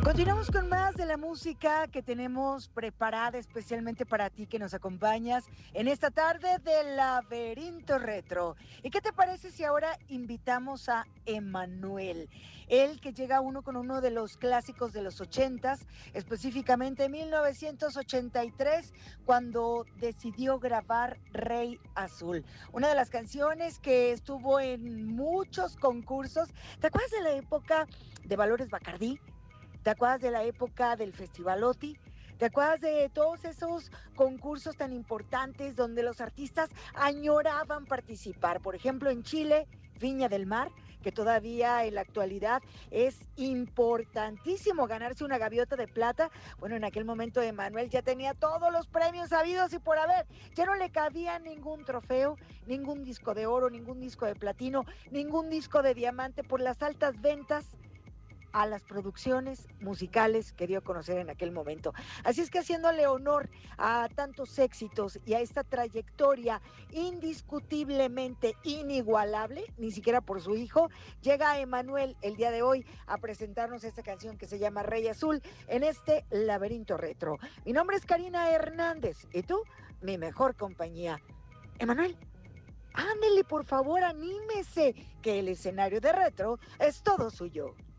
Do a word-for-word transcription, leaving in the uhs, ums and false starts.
Continuamos con más de la música que tenemos preparada especialmente para ti que nos acompañas en esta tarde de Laberinto Retro. ¿Y qué te parece si ahora invitamos a Emanuel? Él que llega uno con uno de los clásicos de los ochentas, específicamente en mil novecientos ochenta y tres, cuando decidió grabar Rey Azul. Una de las canciones que estuvo en muchos concursos. ¿Te acuerdas de la época de Valores Bacardí? ¿Te acuerdas de la época del Festivalotti? ¿Te acuerdas de todos esos concursos tan importantes donde los artistas añoraban participar? Por ejemplo, en Chile, Viña del Mar, que todavía en la actualidad es importantísimo ganarse una gaviota de plata. Bueno, en aquel momento Emanuel ya tenía todos los premios habidos y por haber. Ya no le cabía ningún trofeo, ningún disco de oro, ningún disco de platino, ningún disco de diamante por las altas ventas a las producciones musicales que dio a conocer en aquel momento. Así es que haciéndole honor a tantos éxitos y a esta trayectoria indiscutiblemente inigualable, ni siquiera por su hijo, llega Emanuel el día de hoy a presentarnos esta canción que se llama Rey Azul en este Laberinto Retro. Mi nombre es Karina Hernández y tú, mi mejor compañía. Emanuel, ándele por favor, anímese, que el escenario de Retro es todo suyo.